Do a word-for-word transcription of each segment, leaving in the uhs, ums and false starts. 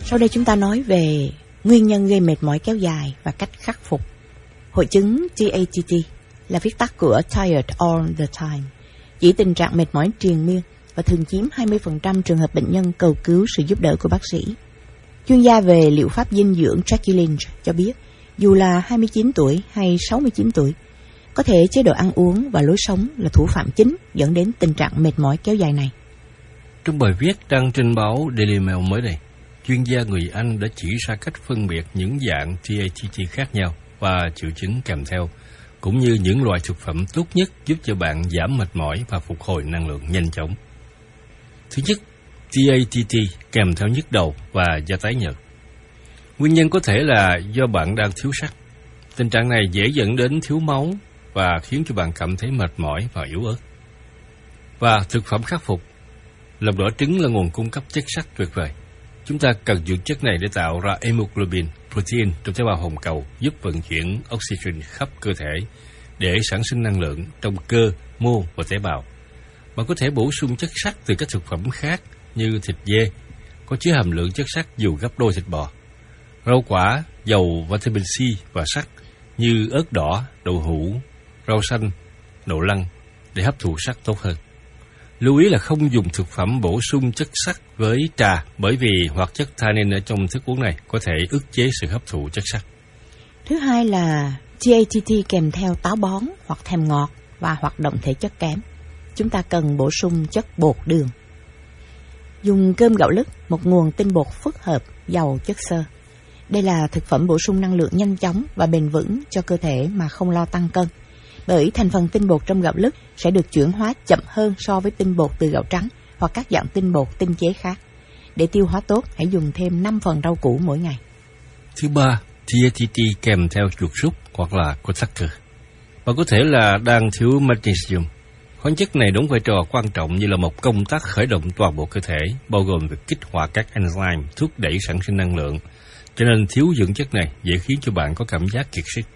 Sau đây chúng ta nói về nguyên nhân gây mệt mỏi kéo dài và cách khắc phục. Hội chứng T A T T là viết tắt của Tired All the Time, chỉ tình trạng mệt mỏi triền miên và thường chiếm hai mươi phần trăm trường hợp bệnh nhân cầu cứu sự giúp đỡ của bác sĩ. Chuyên gia về liệu pháp dinh dưỡng Jackie Lynch cho biết, dù là hai mươi chín tuổi hay sáu mươi chín tuổi, có thể chế độ ăn uống và lối sống là thủ phạm chính dẫn đến tình trạng mệt mỏi kéo dài này. Trong bài viết đăng trên báo Daily Mail mới đây, chuyên gia người Anh đã chỉ ra cách phân biệt những dạng T A T T khác nhau và triệu chứng kèm theo, cũng như những loại thực phẩm tốt nhất giúp cho bạn giảm mệt mỏi và phục hồi năng lượng nhanh chóng. Thứ nhất, T A T T kèm theo nhức đầu và da tái nhợt. Nguyên nhân có thể là do bạn đang thiếu sắt. Tình trạng này dễ dẫn đến thiếu máu và khiến cho bạn cảm thấy mệt mỏi và yếu ớt. Và thực phẩm khắc phục. Lòng đỏ trứng là nguồn cung cấp chất sắt tuyệt vời. Chúng ta cần dưỡng chất này để tạo ra hemoglobin, protein trong tế bào hồng cầu, giúp vận chuyển oxygen khắp cơ thể để sản sinh năng lượng trong cơ, mô và tế bào. Bạn có thể bổ sung chất sắt từ các thực phẩm khác như thịt dê, có chứa hàm lượng chất sắt dù gấp đôi thịt bò, rau quả giàu vitamin C và sắt như ớt đỏ, đậu hũ, rau xanh, đậu lăng để hấp thụ sắt tốt hơn. Lưu ý là không dùng thực phẩm bổ sung chất sắt với trà, bởi vì hoạt chất tannin ở trong thức uống này có thể ức chế sự hấp thụ chất sắt. Thứ hai là T A T T kèm theo táo bón hoặc thèm ngọt và hoạt động thể chất kém. Chúng ta cần bổ sung chất bột đường. Dùng cơm gạo lứt, một nguồn tinh bột phức hợp giàu chất xơ. Đây là thực phẩm bổ sung năng lượng nhanh chóng và bền vững cho cơ thể mà không lo tăng cân, bởi thành phần tinh bột trong gạo lứt sẽ được chuyển hóa chậm hơn so với tinh bột từ gạo trắng hoặc các dạng tinh bột tinh chế khác. Để tiêu hóa tốt, hãy dùng thêm năm phần rau củ mỗi ngày. Thứ ba, T A T T kèm theo chuột súc hoặc là Cotaca. Và có thể là đang thiếu magnesium. Khoáng chất này đóng vai trò quan trọng như là một công tác khởi động toàn bộ cơ thể, bao gồm việc kích hoạt các enzyme thúc đẩy sản sinh năng lượng. Cho nên thiếu dưỡng chất này dễ khiến cho bạn có cảm giác kiệt sức.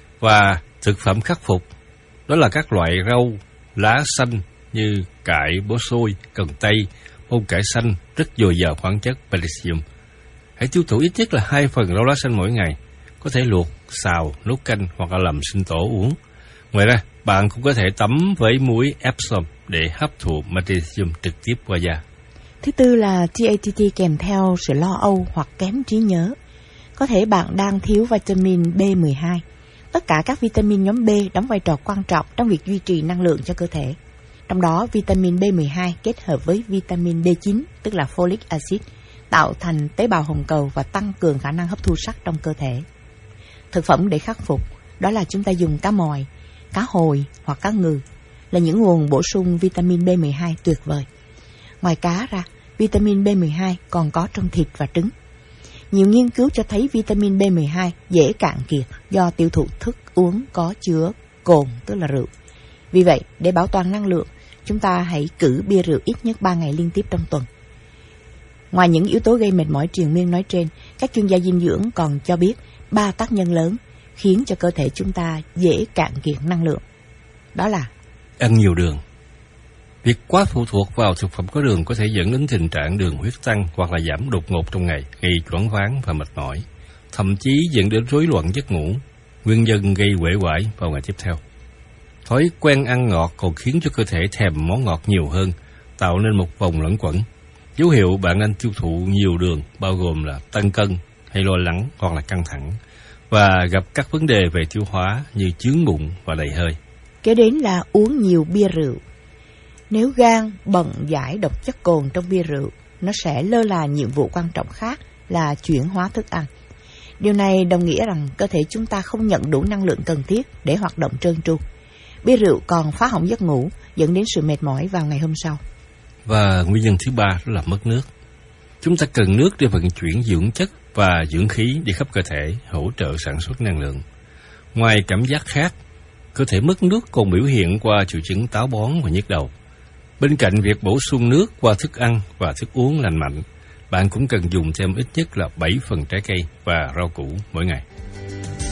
Và thực phẩm khắc phục, đó là các loại rau, lá xanh như cải, bó xôi, cần tây, bông cải xanh rất dồi dào khoáng chất magnesium. Hãy tiêu thụ ít nhất là hai phần rau lá xanh mỗi ngày, có thể luộc, xào, nấu canh hoặc là làm sinh tố uống. Ngoài ra, bạn cũng có thể tắm với muối Epsom để hấp thụ magnesium trực tiếp qua da. Thứ tư là T A T T kèm theo sự lo âu hoặc kém trí nhớ. Có thể bạn đang thiếu vitamin B mười hai. Tất cả các vitamin nhóm B đóng vai trò quan trọng trong việc duy trì năng lượng cho cơ thể. Trong đó, vitamin B mười hai kết hợp với vitamin B chín, tức là folic acid, tạo thành tế bào hồng cầu và tăng cường khả năng hấp thu sắt trong cơ thể. Thực phẩm để khắc phục, đó là chúng ta dùng cá mòi, cá hồi hoặc cá ngừ, là những nguồn bổ sung vitamin B mười hai tuyệt vời. Ngoài cá ra, vitamin B mười hai còn có trong thịt và trứng. Nhiều nghiên cứu cho thấy vitamin B mười hai dễ cạn kiệt do tiêu thụ thức uống có chứa cồn, tức là rượu. Vì vậy, để bảo toàn năng lượng, chúng ta hãy cử bia rượu ít nhất ba ngày liên tiếp trong tuần. Ngoài những yếu tố gây mệt mỏi triền miên nói trên, các chuyên gia dinh dưỡng còn cho biết ba tác nhân lớn khiến cho cơ thể chúng ta dễ cạn kiệt năng lượng. Đó là ăn nhiều đường. Việc quá phụ thuộc vào thực phẩm có đường có thể dẫn đến tình trạng đường huyết tăng hoặc là giảm đột ngột trong ngày, gây choáng váng và mệt mỏi, thậm chí dẫn đến rối loạn giấc ngủ, nguyên nhân gây uể oải vào ngày tiếp theo. Thói quen ăn ngọt còn khiến cho cơ thể thèm món ngọt nhiều hơn, tạo nên một vòng luẩn quẩn. Dấu hiệu bạn nên tiêu thụ nhiều đường bao gồm là tăng cân hay lo lắng hoặc là căng thẳng, và gặp các vấn đề về tiêu hóa như chướng bụng và đầy hơi. Kế đến là uống nhiều bia rượu. Nếu gan bận giải độc chất cồn trong bia rượu, nó sẽ lơ là nhiệm vụ quan trọng khác là chuyển hóa thức ăn. Điều này đồng nghĩa rằng cơ thể chúng ta không nhận đủ năng lượng cần thiết để hoạt động trơn tru. Bia rượu còn phá hỏng giấc ngủ, dẫn đến sự mệt mỏi vào ngày hôm sau. Và nguyên nhân thứ ba đó là mất nước. Chúng ta cần nước để vận chuyển dưỡng chất và dưỡng khí đi khắp cơ thể, hỗ trợ sản xuất năng lượng. Ngoài cảm giác khát, cơ thể mất nước còn biểu hiện qua triệu chứng táo bón và nhức đầu. Bên cạnh việc bổ sung nước qua thức ăn và thức uống lành mạnh, bạn cũng cần dùng thêm ít nhất là bảy phần trái cây và rau củ mỗi ngày.